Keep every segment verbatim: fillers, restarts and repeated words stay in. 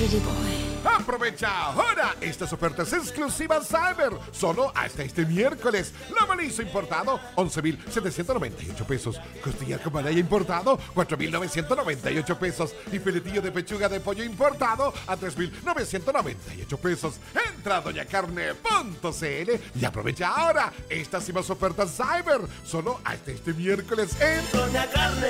pretty boy. Aprovecha ahora estas ofertas exclusivas Cyber, solo hasta este miércoles. Lomalizo importado, once mil setecientos noventa y ocho pesos. Costilla con malaya importado, cuatro mil novecientos noventa y ocho pesos. Y filetillo de pechuga de pollo importado a tres mil novecientos noventa y ocho pesos. Entra a doña carne punto c l y aprovecha ahora estas y más ofertas Cyber, solo hasta este miércoles en Doña Carne.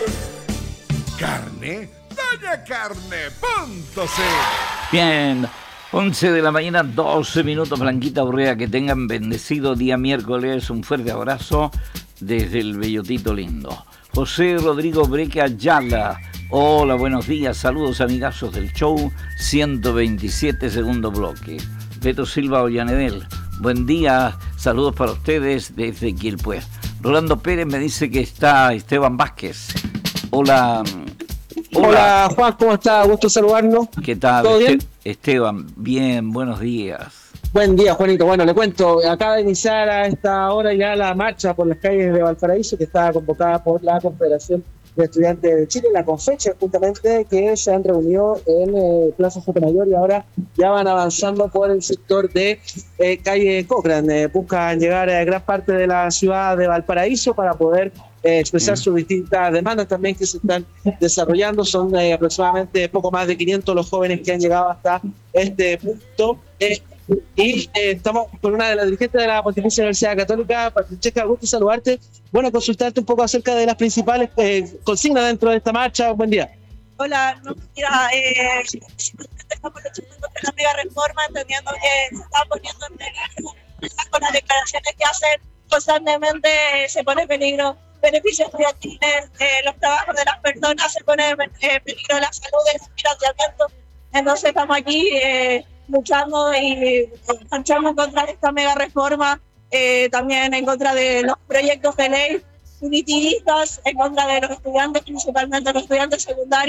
Carne, doña carne punto c l. Bien, once de la mañana, doce minutos, Blanquita Urrea, que tengan bendecido día miércoles, un fuerte abrazo desde el Bellotito lindo. José Rodrigo Breque Ayala, hola, buenos días, saludos amigazos del show, ciento veintisiete segundo bloque. Beto Silva Ollanedel, buen día, saludos para ustedes desde Quilpué. Rolando Pérez me dice que está Esteban Vázquez, hola... Hola. Hola Juan, ¿cómo está? Gusto saludarlo. ¿Qué tal? ¿Todo bien? Este- Esteban, bien, buenos días. Buen día, Juanito. Bueno, le cuento, acaba de iniciar a esta hora ya la marcha por las calles de Valparaíso, que está convocada por la Confederación de Estudiantes de Chile, la Confecha, justamente, que se han reunido en eh, Plaza Sotomayor y ahora ya van avanzando por el sector de eh, calle Cochrane. Eh, buscan llegar a gran parte de la ciudad de Valparaíso para poder Eh, expresar sus distintas demandas también que se están desarrollando. Son eh, aproximadamente poco más de quinientos los jóvenes que han llegado hasta este punto. Eh, y eh, estamos con una de las dirigentes de la Pontificia Universidad Católica, Francesca, gusto saludarte. Bueno, consultarte un poco acerca de las principales eh, consignas dentro de esta marcha. Buen día. Hola, no, mira, eh, estamos luchando contra la mega reforma, entendiendo que se está poniendo en peligro con las declaraciones que hacen constantemente, eh, se pone en peligro beneficios estudiantiles, eh, los trabajos de las personas, se pone en eh, peligro la salud del financiamiento. Entonces estamos aquí eh, luchando y luchando contra esta mega reforma, eh, también en contra de los proyectos de ley punitivistas, en contra de los estudiantes, principalmente los estudiantes secundarios.